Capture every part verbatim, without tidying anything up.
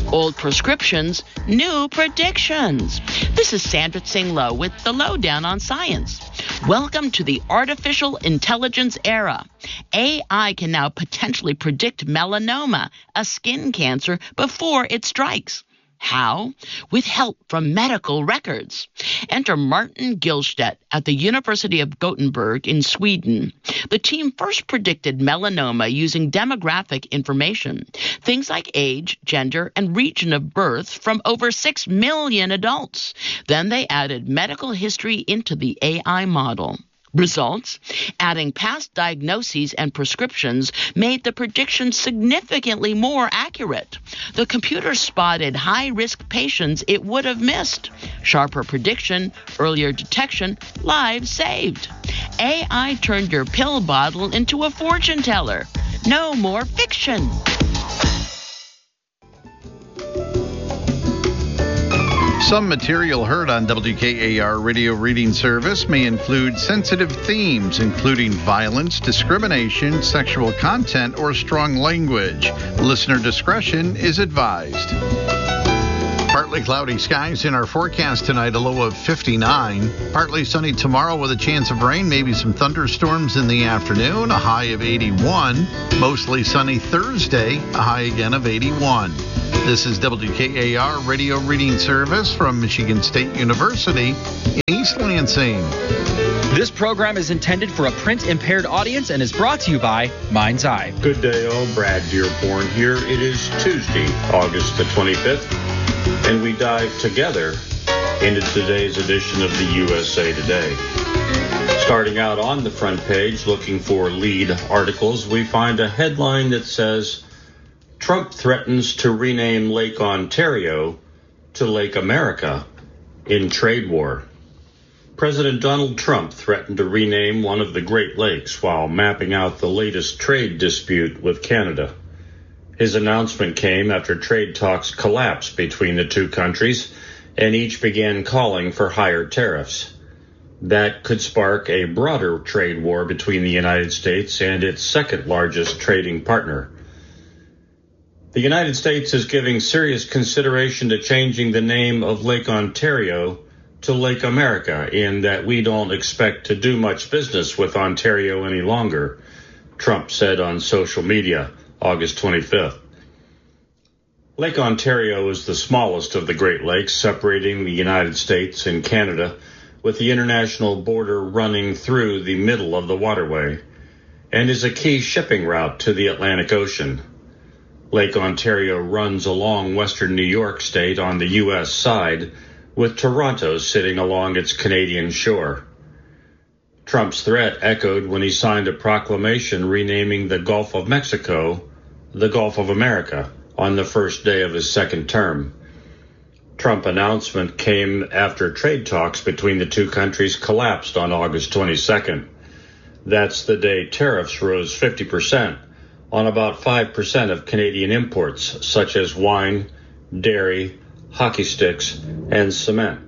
Old prescriptions, new predictions. This is Sandra Tsing Loh with the Lowdown on Science. Welcome to the artificial intelligence era. A I can now potentially predict melanoma, a skin cancer, before it strikes. How? With help from medical records. Enter Martin Gilstedt at the University of Gothenburg in Sweden. The team first predicted melanoma using demographic information, things like age, gender, and region of birth from over six million adults. Then they added medical history into the A I model. Results? Adding past diagnoses and prescriptions made the prediction significantly more accurate. The computer spotted high-risk patients it would have missed. Sharper prediction, earlier detection, lives saved. A I turned your pill bottle into a fortune teller. No more fiction. Some material heard on W K A R Radio Reading Service may include sensitive themes, including violence, discrimination, sexual content, or strong language. Listener discretion is advised. Partly cloudy skies in our forecast tonight, a low of fifty-nine. Partly sunny tomorrow with a chance of rain, maybe some thunderstorms in the afternoon, a high of eighty-one. Mostly sunny Thursday, a high again of eighty-one. This is W K A R Radio Reading Service from Michigan State University in East Lansing. This program is intended for a print-impaired audience and is brought to you by Mind's Eye. Good day, all. Brad Dearborn here. It is Tuesday, August the twenty-fifth, and we dive together into today's edition of the U S A Today. Starting out on the front page, looking for lead articles, we find a headline that says, Trump threatens to rename Lake Ontario to Lake America in trade war. President Donald Trump threatened to rename one of the Great Lakes while mapping out the latest trade dispute with Canada. His announcement came after trade talks collapsed between the two countries, and each began calling for higher tariffs. That could spark a broader trade war between the United States and its second largest trading partner. The United States is giving serious consideration to changing the name of Lake Ontario to Lake America, in that we don't expect to do much business with Ontario any longer, Trump said on social media August twenty-fifth. Lake Ontario is the smallest of the Great Lakes, separating the United States and Canada, with the international border running through the middle of the waterway, and is a key shipping route to the Atlantic Ocean. Lake Ontario runs along western New York State on the U S side, with Toronto sitting along its Canadian shore. Trump's threat echoed when he signed a proclamation renaming the Gulf of Mexico the Gulf of America on the first day of his second term. Trump's announcement came after trade talks between the two countries collapsed on August twenty-second. That's the day tariffs rose fifty percent. On about five percent of Canadian imports, such as wine, dairy, hockey sticks, and cement.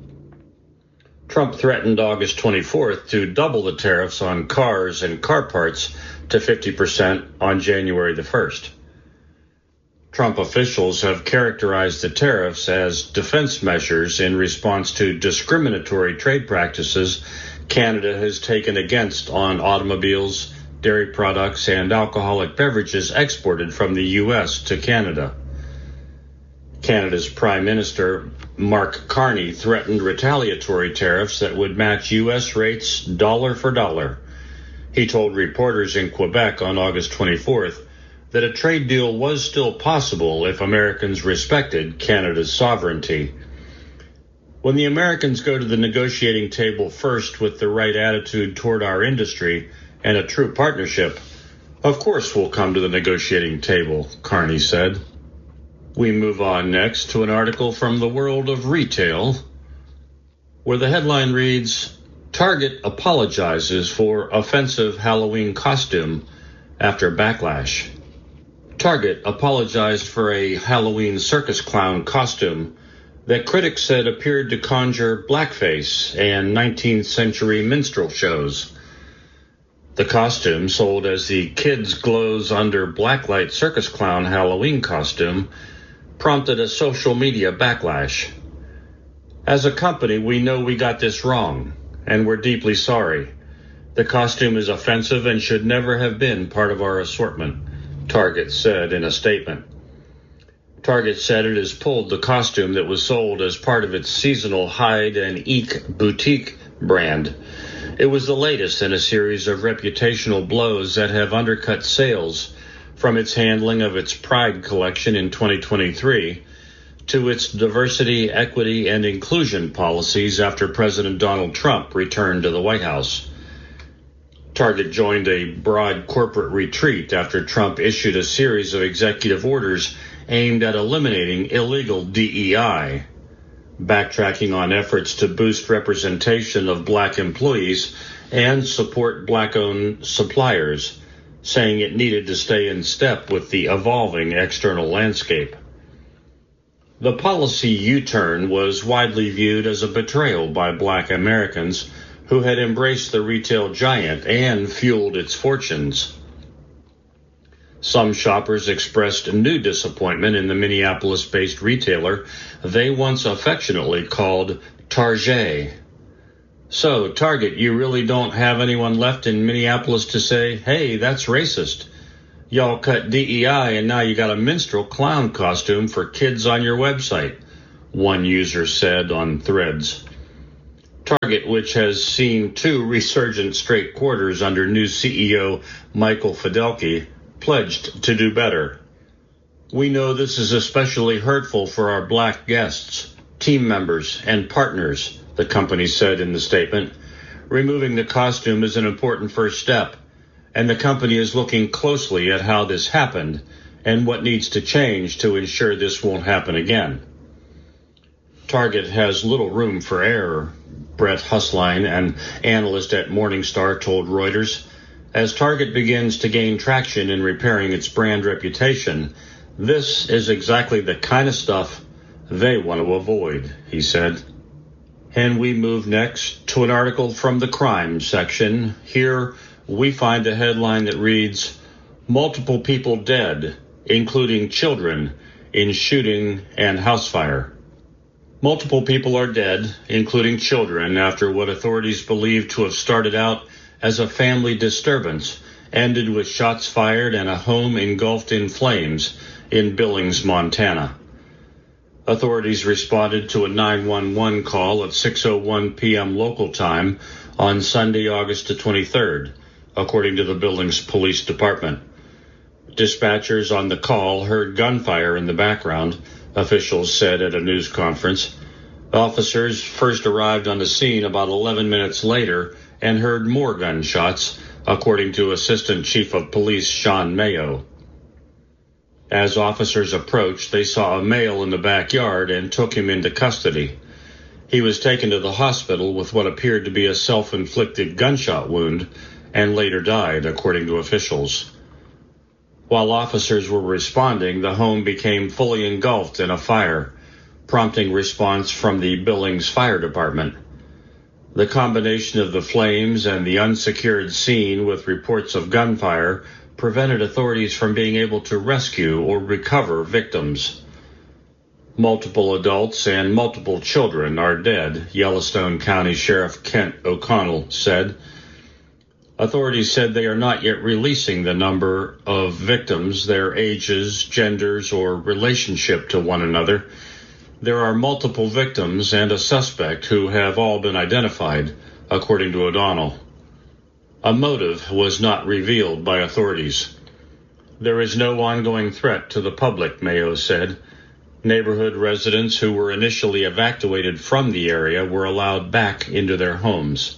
Trump threatened August twenty-fourth to double the tariffs on cars and car parts to fifty percent on January the first. Trump officials have characterized the tariffs as defense measures in response to discriminatory trade practices Canada has taken against on automobiles, dairy products, and alcoholic beverages exported from the U S to Canada. Canada's Prime Minister, Mark Carney, threatened retaliatory tariffs that would match U S rates dollar for dollar. He told reporters in Quebec on August twenty-fourth that a trade deal was still possible if Americans respected Canada's sovereignty. When the Americans go to the negotiating table first with the right attitude toward our industry and a true partnership, of course we'll come to the negotiating table, Carney said. We move on next to an article from the world of retail, where the headline reads, Target apologizes for offensive Halloween costume after backlash. Target apologized for a Halloween circus clown costume that critics said appeared to conjure blackface and nineteenth century minstrel shows. The costume, sold as the Kids Glows Under Blacklight Circus Clown Halloween costume, prompted a social media backlash. As a company, we know we got this wrong, and we're deeply sorry. The costume is offensive and should never have been part of our assortment, Target said in a statement. Target said it has pulled the costume that was sold as part of its seasonal Hide and Eek boutique brand. It was the latest in a series of reputational blows that have undercut sales, from its handling of its Pride collection in twenty twenty-three to its diversity, equity, and inclusion policies after President Donald Trump returned to the White House. Target joined a broad corporate retreat after Trump issued a series of executive orders aimed at eliminating illegal D E I, backtracking on efforts to boost representation of black employees and support black-owned suppliers, saying it needed to stay in step with the evolving external landscape. The policy U-turn was widely viewed as a betrayal by black Americans who had embraced the retail giant and fueled its fortunes. Some shoppers expressed new disappointment in the Minneapolis-based retailer they once affectionately called Target. So, Target, you really don't have anyone left in Minneapolis to say, hey, that's racist. Y'all cut D E I and now you got a minstrel clown costume for kids on your website, one user said on Threads. Target, which has seen two resurgent straight quarters under new C E O Michael Fidelki, pledged to do better. We know this is especially hurtful for our black guests, team members, and partners, the company said in the statement. Removing the costume is an important first step, and the company is looking closely at how this happened and what needs to change to ensure this won't happen again. Target has little room for error, Brett Husline, an analyst at Morningstar, told Reuters. As Target begins to gain traction in repairing its brand reputation, this is exactly the kind of stuff they want to avoid, he said. And we move next to an article from the crime section. Here we find a headline that reads, multiple people dead, including children, in shooting and house fire. Multiple people are dead, including children, after what authorities believe to have started out as a family disturbance ended with shots fired and a home engulfed in flames in Billings, Montana. Authorities responded to a nine one one call at six oh one p.m. local time on Sunday, August the twenty-third, according to the Billings Police Department. Dispatchers on the call heard gunfire in the background, officials said at a news conference. Officers first arrived on the scene about eleven minutes later and heard more gunshots, according to Assistant Chief of Police Sean Mayo. As officers approached, they saw a male in the backyard and took him into custody. He was taken to the hospital with what appeared to be a self-inflicted gunshot wound and later died, according to officials. While officers were responding, the home became fully engulfed in a fire, prompting response from the Billings Fire Department. The combination of the flames and the unsecured scene with reports of gunfire prevented authorities from being able to rescue or recover victims. Multiple adults and multiple children are dead, Yellowstone County Sheriff Kent O'Connell said. Authorities said they are not yet releasing the number of victims, their ages, genders, or relationship to one another. There are multiple victims and a suspect who have all been identified, according to O'Donnell. A motive was not revealed by authorities. There is no ongoing threat to the public, Mayo said. Neighborhood residents who were initially evacuated from the area were allowed back into their homes.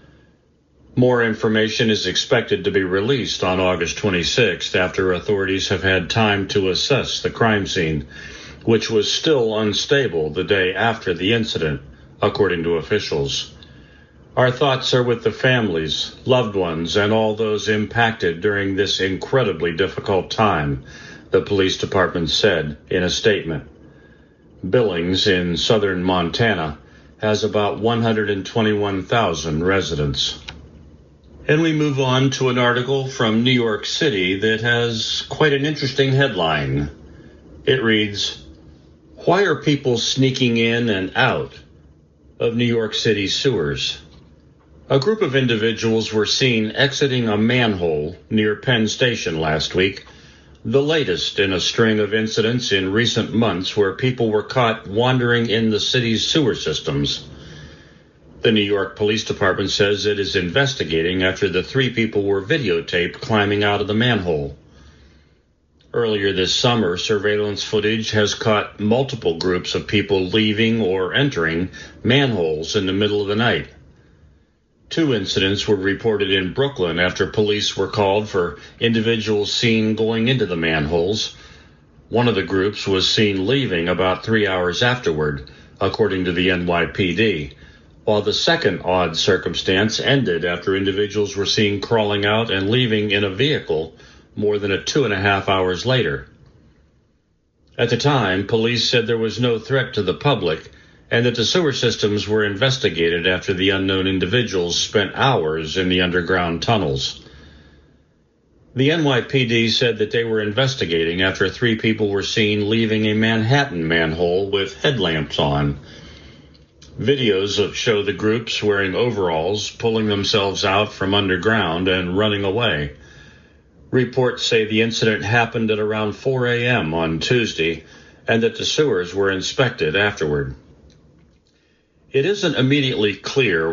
More information is expected to be released on August twenty-sixth after authorities have had time to assess the crime scene, which was still unstable the day after the incident, according to officials. Our thoughts are with the families, loved ones, and all those impacted during this incredibly difficult time, the police department said in a statement. Billings in southern Montana has about one hundred twenty-one thousand residents. And we move on to an article from New York City that has quite an interesting headline. It reads, Why are people sneaking in and out of New York City sewers? A group of individuals were seen exiting a manhole near Penn Station last week, the latest in a string of incidents in recent months where people were caught wandering in the city's sewer systems. The New York Police Department says it is investigating after the three people were videotaped climbing out of the manhole. Earlier this summer, surveillance footage has caught multiple groups of people leaving or entering manholes in the middle of the night. Two incidents were reported in Brooklyn after police were called for individuals seen going into the manholes. One of the groups was seen leaving about three hours afterward, according to the N Y P D, while the second odd circumstance ended after individuals were seen crawling out and leaving in a vehicle more than a two and a half hours later. At the time, police said there was no threat to the public and that the sewer systems were investigated after the unknown individuals spent hours in the underground tunnels. The N Y P D said that they were investigating after three people were seen leaving a Manhattan manhole with headlamps on. Videos of show the groups wearing overalls, pulling themselves out from underground and running away. Reports say the incident happened at around four a.m. on Tuesday and that the sewers were inspected afterward. It isn't immediately clear